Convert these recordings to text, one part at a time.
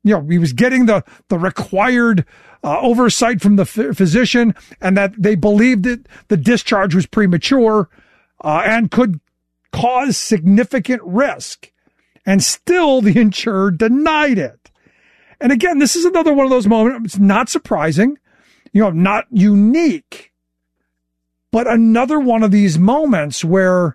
he was getting the required oversight from the physician, and that they believed that the discharge was premature and could cause significant risk. And still the insurer denied it. And again, this is another one of those moments. It's not surprising, not unique, but another one of these moments where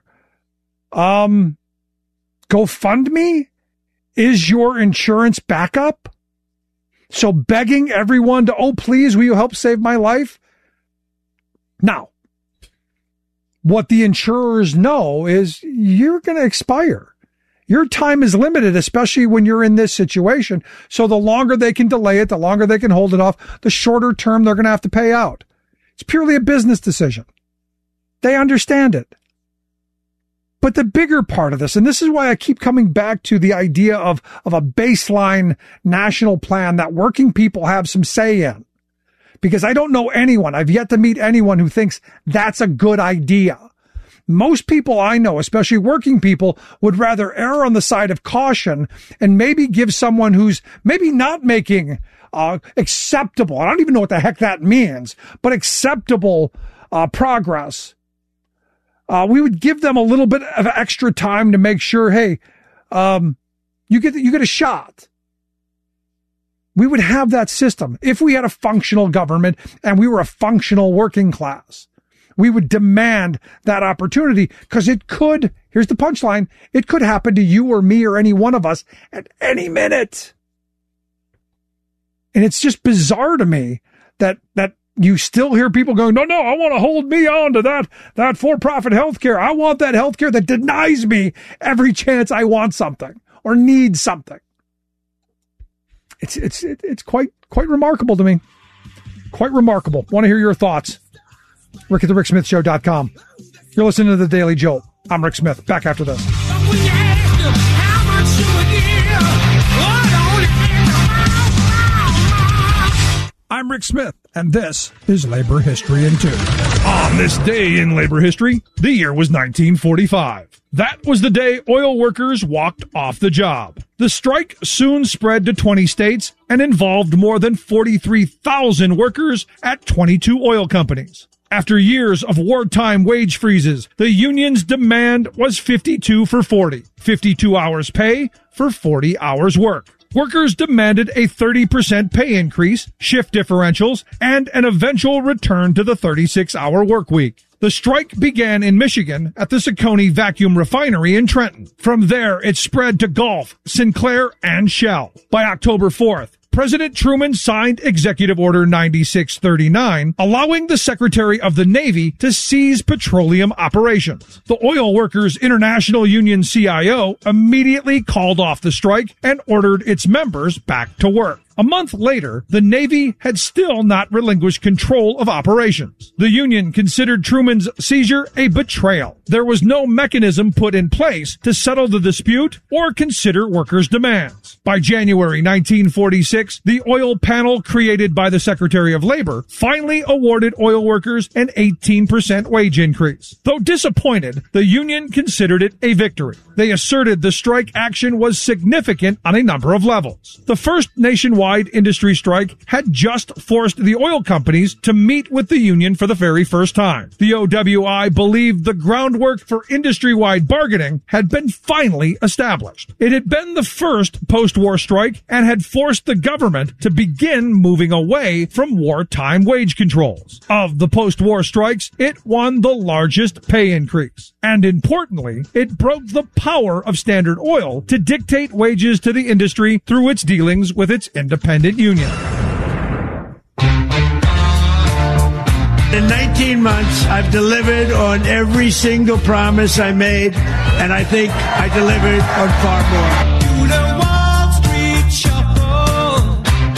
GoFundMe is your insurance backup. So begging everyone to, oh, please, will you help save my life? Now, what the insurers know is you're going to expire. Your time is limited, especially when you're in this situation. So the longer they can delay it, the longer they can hold it off, the shorter term they're going to have to pay out. It's purely a business decision. They understand it. But the bigger part of this, and this is why I keep coming back to the idea of a baseline national plan that working people have some say in, because I don't know anyone, I've yet to meet anyone who thinks that's a good idea. Most people I know, especially working people, would rather err on the side of caution and maybe give someone who's maybe not making acceptable, I don't even know what the heck that means, but acceptable progress. We would give them a little bit of extra time to make sure, hey, you get a shot. We would have that system. If we had a functional government and we were a functional working class, we would demand that opportunity, because it could, here's the punchline, it could happen to you or me or any one of us at any minute. And it's just bizarre to me that you still hear people going, no, I want to hold me on to that for-profit healthcare. I want that healthcare that denies me every chance I want something or need something. It's quite remarkable to me. Quite remarkable. Want to hear your thoughts? Rick at thericksmithshow.com. You're listening to The Daily Jolt. I'm Rick Smith. Back after this. I'm Rick Smith, and this is Labor History in 2. On this day in labor history, the year was 1945. That was the day oil workers walked off the job. The strike soon spread to 20 states and involved more than 43,000 workers at 22 oil companies. After years of wartime wage freezes, the union's demand was 52 for 40, 52 hours pay for 40 hours work. Workers demanded a 30% pay increase, shift differentials, and an eventual return to the 36-hour work week. The strike began in Michigan at the Saccone Vacuum Refinery in Trenton. From there, it spread to Gulf, Sinclair, and Shell. By October 4th, President Truman signed Executive Order 9639, allowing the Secretary of the Navy to seize petroleum operations. The Oil Workers International Union CIO immediately called off the strike and ordered its members back to work. A month later, the Navy had still not relinquished control of operations. The Union considered Truman's seizure a betrayal. There was no mechanism put in place to settle the dispute or consider workers' demands. By January 1946, the oil panel created by the Secretary of Labor finally awarded oil workers an 18% wage increase. Though disappointed, the Union considered it a victory. They asserted the strike action was significant on a number of levels. The first nationwide industry strike had just forced the oil companies to meet with the union for the very first time. The OWI believed the groundwork for industry-wide bargaining had been finally established. It had been the first post-war strike and had forced the government to begin moving away from wartime wage controls. Of the post-war strikes, it won the largest pay increase. And importantly, it broke the power of Standard Oil to dictate wages to the industry through its dealings with its independent union. In 19 months, I've delivered on every single promise I made, and I think I delivered on far more. Do the Wall Street Shuffle,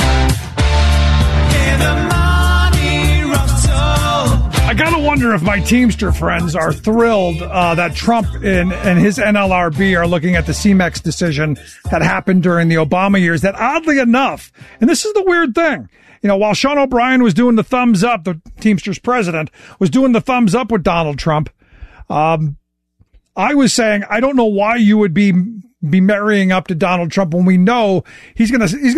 hear the money rustle. I gotta wonder if my Teamster friends are thrilled that Trump and his NLRB are looking at the CMEX decision that happened during the Obama years, that oddly enough, and this is the weird thing, while Sean O'Brien was doing the thumbs up, the Teamsters president was doing the thumbs up with Donald Trump, I was saying, I don't know why you would be marrying up to Donald Trump when we know he's gonna